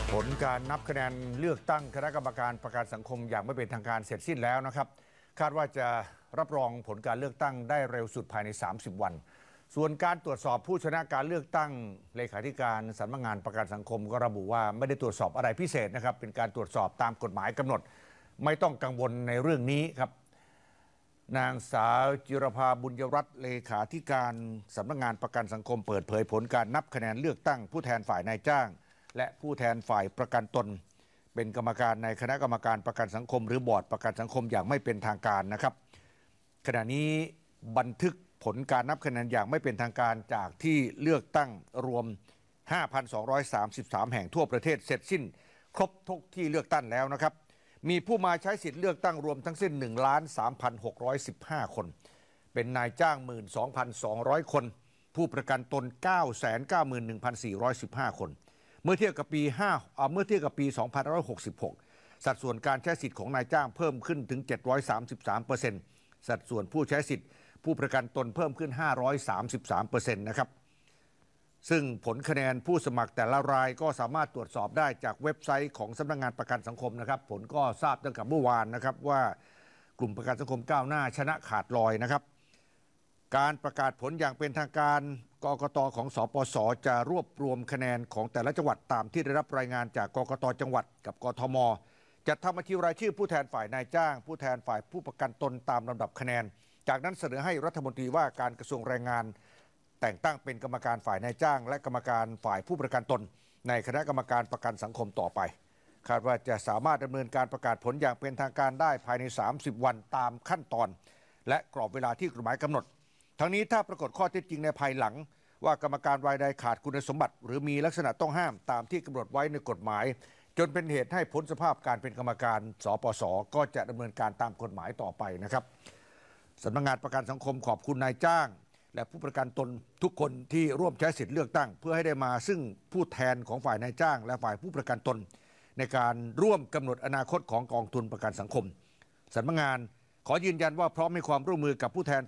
ผลการนับคะแนนเลือกตั้งคณะกรรมการประกันสังคมอย่างไม่เป็นทางการเสร็จสิ้นแล้วนะครับคาดว่าจะรับรองผลการเลือกตั้งได้เร็วสุดภายใน30 วันส่วนการตรวจสอบผู้ชนะการเลือกตั้งเลขาธิการสำนักงานประกันสังคมก็ระบุว่าไม่ได้ตรวจสอบอะไรพิเศษนะครับเป็นการตรวจสอบตามกฎหมายกำหนดไม่ต้องกังวลในเรื่องนี้ครับนางสาวจิรภาบุญยรัตน์เลขาธิการสำนักงานประกันสังคมเปิดเผยผลการนับคะแนนเลือกตั้งผู้แทนฝ่ายนายจ้างและผู้แทนฝ่ายประกันตนเป็นกรรมการในคณะกรรมการประกันสังคมหรือบอร์ดประกันสังคมอย่างไม่เป็นทางการนะครับขณะนี้บันทึกผลการนับคะแนนอย่างไม่เป็นทางการจากที่เลือกตั้งรวม 5,233 แห่งทั่วประเทศเสร็จสิ้นครบทุกที่เลือกตั้งแล้วนะครับมีผู้มาใช้สิทธิ์เลือกตั้งรวมทั้งสิ้น 1,3,615 คนเป็นนายจ้าง 12,200 คนผู้ประกันตน 991,415 คนเมื่อเทียบกับปี 2566 สัดส่วนการใช้สิทธิ์ของนายจ้างเพิ่มขึ้นถึง 733%สัดส่วนผู้ใช้สิทธิ์ผู้ประกันตนเพิ่มขึ้น 533% นะครับซึ่งผลคะแนนผู้สมัครแต่ละรายก็สามารถตรวจสอบได้จากเว็บไซต์ของสำนักงานประกันสังคมนะครับผลก็ทราบตั้งแต่เมื่อวานนะครับว่ากลุ่มประกันสังคมก้าวหน้าชนะขาดลอยนะครับการประกาศผลอย่างเป็นทางการกกต.ของสปส.จะรวบรวมคะแนนของแต่ละจังหวัดตามที่ได้รับรายงานจากกกต.จังหวัดกับกทม.จัดทำบัญชีรายชื่อผู้แทนฝ่ายนายจ้างผู้แทนฝ่ายผู้ประกันตนตามลำดับคะแนนจากนั้นเสนอให้รัฐมนตรีว่าการกระทรวงแรงงานแต่งตั้งเป็นกรรมการฝ่ายนายจ้างและกรรมการฝ่ายผู้ประกันตนในคณะกรรมการประกันสังคมต่อไปคาดว่าจะสามารถดำเนินการประกาศผลอย่างเป็นทางการได้ภายใน30 วันตามขั้นตอนและกรอบเวลาที่กฎหมายกำหนดทั้งนี้ถ้าปรากฏข้อเท็จจริงในภายหลังว่ากรรมการรายใดขาดคุณสมบัติหรือมีลักษณะต้องห้ามตามที่กำหนดไว้ในกฎหมายจนเป็นเหตุให้พ้นสภาพการเป็นกรรมการสปส.ก็จะดำเนินการตามกฎหมายต่อไปนะครับสำนักงานประกันสังคมขอบคุณนายจ้างและผู้ประกันตนทุกคนที่ร่วมใช้สิทธิ์เลือกตั้งเพื่อให้ได้มาซึ่งผู้แทนของฝ่ายนายจ้างและฝ่ายผู้ประกันตนในการร่วมกำหนดอนาคตของกองทุนประกันสังคมสำนักงานขอยืนยันว่าพร้อมให้ความร่วมมือกับผู้แทน